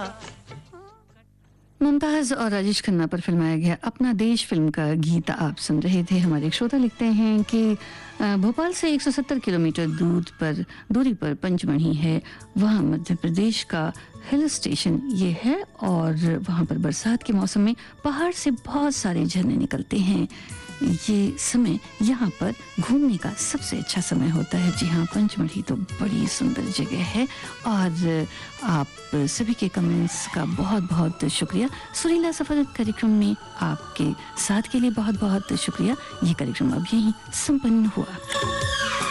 मुमताज़ और राजेश खन्ना पर फिल्माया गया अपना देश फिल्म का गीत आप सुन रहे थे। हमारे एक श्रोता लिखते हैं कि भोपाल से 170 किलोमीटर दूरी पर पंचमढ़ी है। वहाँ मध्य प्रदेश का हिल स्टेशन ये है और वहाँ पर बरसात के मौसम में पहाड़ से बहुत सारे झरने निकलते हैं। ये समय यहाँ पर घूमने का सबसे अच्छा समय होता है। जी हाँ, पंचमढ़ी तो बड़ी सुंदर जगह है। और आप सभी के कमेंट्स का बहुत बहुत शुक्रिया। सुरीला सफर कार्यक्रम में आपके साथ के लिए बहुत बहुत शुक्रिया। ये कार्यक्रम अब यहीं संपन्न हुआ।